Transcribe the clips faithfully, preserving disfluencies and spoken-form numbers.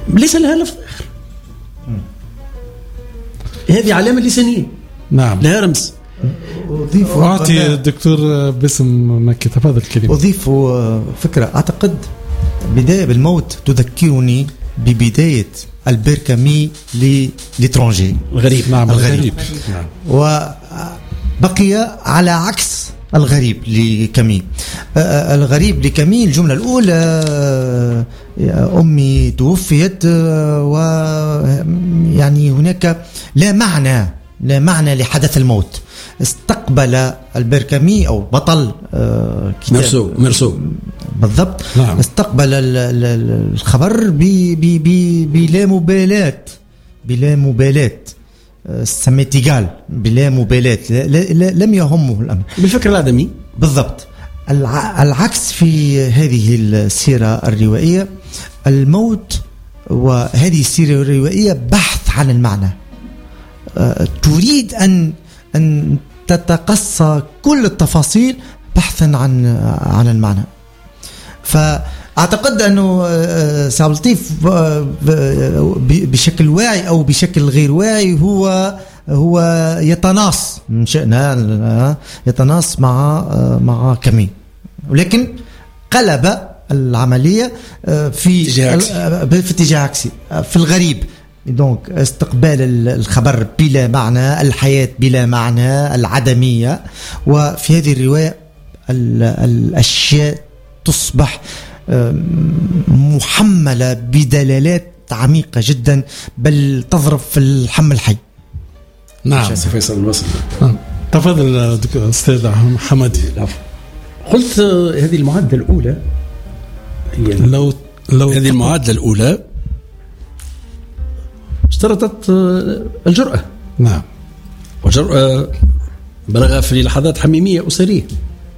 ليس لها لفظ آخر. هذه علامة لسانية. نعم. لها رمز. أضيف أعطي الدكتور باسم مكي، تفضل كريم. أضيف فكرة. أعتقد بداية بالموت تذكرني ببداية ألبير كامي لترونجي الغريب. نعم الغريب. نعم. وبقي على عكس الغريب لكامي. الغريب لكامي الجملة الأولى أمي توفيت، ويعني هناك لا معنى لا معنى لحدث الموت. استقبل ألبير كامي أو بطل كتاب ميرسو ميرسو بالضبط. نعم. استقبل الخبر بلا مبالاة بلا مبالاة سميتيغال بلا مبالاة، لم يهمه الأمر بالفكر الآدمي بالضبط. العكس في هذه السيرة الروائية، الموت وهذه السيرة الروائية بحث عن المعنى. تريد أن أن تتقصى كل التفاصيل بحثا عن عن المعنى. فأعتقد أنه سعد اللطيف بشكل واعي أو بشكل غير واعي هو هو يتناص من شأنه يتناص مع مع كامي، ولكن قلب العملية في في اتجاه عكسي في الغريب. دونك استقبال الخبر بلا معنى، الحياة بلا معنى، العدمية. وفي هذه الرواية الأشياء تصبح محملة بدلالات عميقة جدا، بل تضرب في الحم الحي. نعم فيصل الوصل. تفضل أستاذ حمدي. قلت هذه المعادلة الأولى هي لو لو هذه المعادلة الأولى اشترطت الجرأة. نعم. وجرأة بلغ في لحظات حميمية أسرية،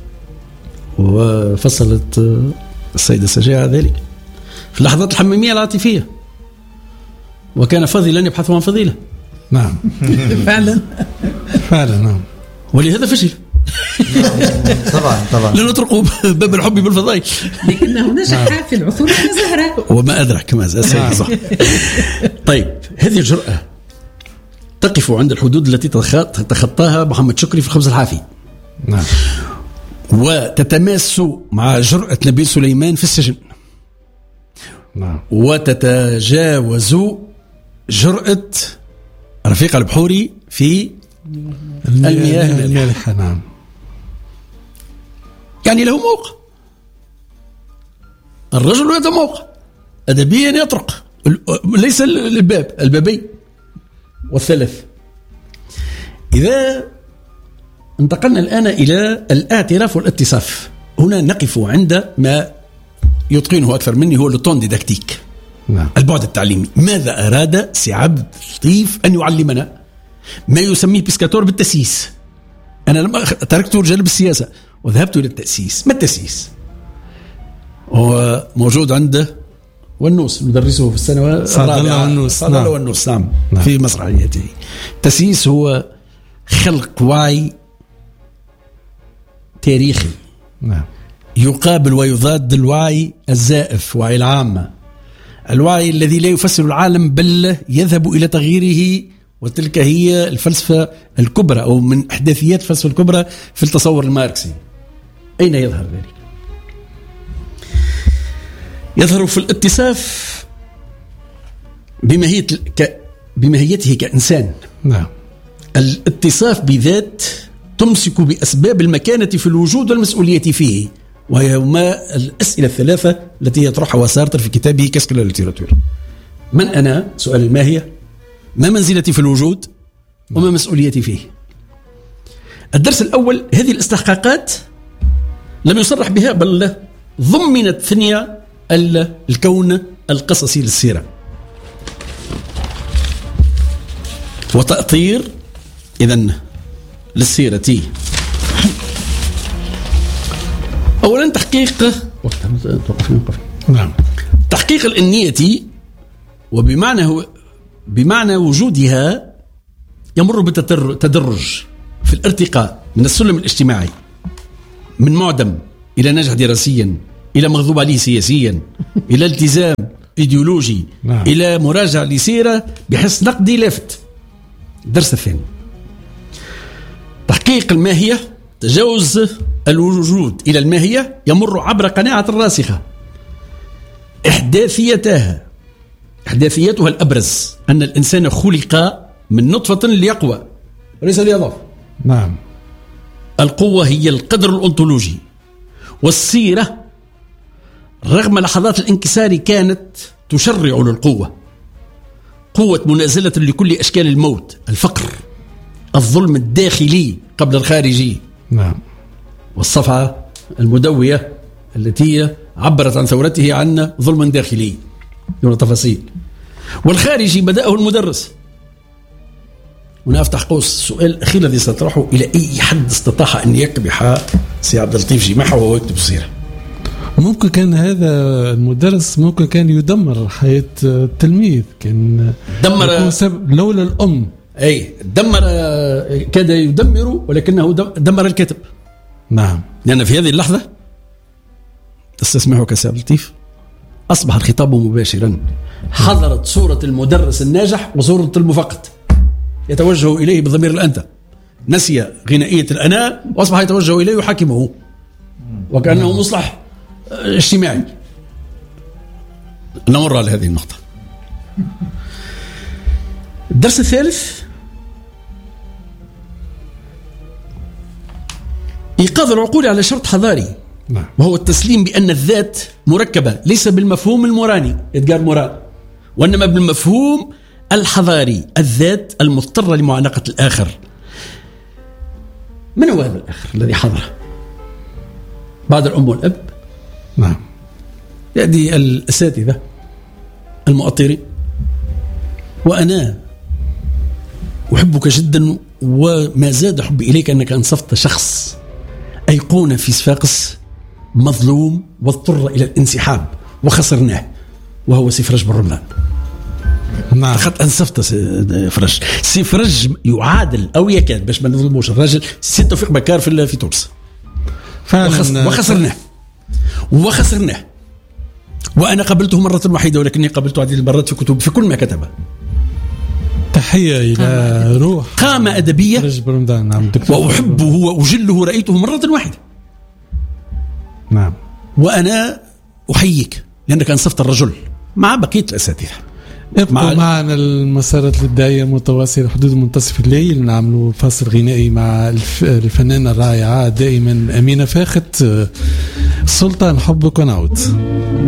وفصلت السيدة سجاعة ذلك في اللحظات الحميمية العاطفية، وكان فضلا يبحث عن فضيلة. نعم. فعلا فعلا. نعم. ولهذا فشل. طبعا طبعا لأنه طرقوا باب الحب بالفضائل، لكنه نجح في العثور على زهرة. وما أدرك ما زال. صح. طيب هذه الجرأة تقف عند الحدود التي تخطاها محمد شكري في الخبز الحافي. نعم. وتتماس مع جرأة نبيل سليمان في السجن. نعم. وتتجاوز جرأة رفيق البحوري في المياه المالحة. نعم. يعني له موقع، الرجل له موقع أدبيا يطرق، ليس الباب البابين والثلاث. إذا انتقلنا الآن إلى الاعتراف والاتصاف، هنا نقف عند ما يتقنه أكثر مني، هو لطون ديداكتيك. نعم. البعد التعليمي. ماذا أراد سي عبد اللطيف أن يعلمنا؟ ما يسميه بيسكاتور بالتأسيس. أنا لما تركت جانب السياسة وذهبت إلى التأسيس. ما التأسيس؟ هو موجود عنده والنوس، ندرسه في السنوات الرابعة. والنوس. نعم. والنوس. نعم. نعم. في مسرحيته. التأسيس هو خلق وعي تاريخي. نعم. يقابل ويضاد الوعي الزائف، وعي العامة، الوعي الذي لا يفسر العالم بل يذهب إلى تغييره. وتلك هي الفلسفة الكبرى أو من أحداثيات الفلسفة الكبرى في التصور الماركسي. أين يظهر ذلك؟ يظهر في الاتصاف بماهية ك... بماهيته كإنسان. نعم. الاتصاف بذات تمسك بأسباب المكانة في الوجود والمسؤولية فيه، وهي ما الأسئلة الثلاثة التي يطرحها سارتر في كتابه كاسك لا ليتيراتور. من أنا؟ سؤال الماهية. ما منزلتي في الوجود؟ وما مسؤوليتي فيه؟ الدرس الأول، هذه الاستحقاقات لم يصرح بها بل ضمنت ثنية الكون القصصي للسيرة وتأطير إذن للسيرة. أولا تحقيق نعم. تحقيق الإنية، وبمعنى هو بمعنى وجودها يمر بتدرج في الارتقاء من السلم الاجتماعي، من معدم إلى نجح دراسيا، إلى مغضوب عليه سياسيا، إلى التزام إيديولوجي، نعم. إلى مراجعة لسيرة بحس نقدي لافت. الدرس الثاني تحقيق الماهية. تجاوز الوجود إلى الماهية يمر عبر قناعة راسخة إحداثيتها إحداثيتها الأبرز أن الإنسان خلق من نطفة ليقوى وليس ليضعف. نعم. القوة هي القدر الأنطولوجي، والسيرة رغم لحظات الانكسار كانت تشرع للقوة، قوة منازلة لكل أشكال الموت، الفقر، الظلم الداخلي قبل الخارجي. نعم. والصفعة المدوية التي عبرت عن ثورته عن ظلم داخلي دون تفاصيل. والخارجي بدأه المدرس. هنا أفتح قوس السؤال الأخير الذي سأطرحه: إلى أي حد استطاع أن يكبح سي عبد اللطيف جماحة وهو يكتب السيرة؟ ممكن كان هذا المدرس ممكن كان يدمر حياة التلميذ، كان دمر لولا الأم. أي دمر، كاد يدمر ولكنه دمر الكاتب. نعم. لأن في هذه اللحظة تستسمحك سي عبد اللطيف أصبح الخطاب مباشرا. حضرت صورة المدرس الناجح وصورة المفقد يتوجه إليه بضمير الأنت، نسي غنائية الأنا وأصبح يتوجه إليه يحاكمه وكأنه مصلح اجتماعي. نمر على هذه النقطة. الدرس الثالث إيقاظ العقول على شرط حضاري، وهو التسليم بأن الذات مركبة ليس بالمفهوم الموراني إدغار موران، وإنما بالمفهوم الحضاري، الذات المضطرة لمعانقة الآخر. من هو هذا الآخر الذي حضره بعد الأم والأب؟ نعم. يأتي الأساتذة المؤطرين. وأنا أحبك جدا، وما زاد حبي إليك أنك أنصفت شخص أيقونة في صفاقس مظلوم واضطر إلى الانسحاب وخسرناه، وهو سي فرج بن رمضان. نعم. لقد أنصفت فرج. سي فرج يعادل أو يكاد، باش ما نظلموش الراجل، سي توفيق بكار في في تونس. وخسرناه وخسرناه وأنا قابلته مرة واحدة، ولكني قابلته عديد المرات في كتب في كل ما كتب. تحية إلى روح قامة أدبية فرج بن رمضان. نعم. وأحبه وأجله، رأيته مرة واحدة. نعم. وأنا أحييك لأنك أنصفت الرجل مع بقية الأساتذة. ابقوا مع معنا المسارات الإبداعية متواصلة حدود منتصف الليل. نعملوا فاصل غنائي مع الفنانة الرائعة دائما أمينة فاخت، سلطان حبك ونعود.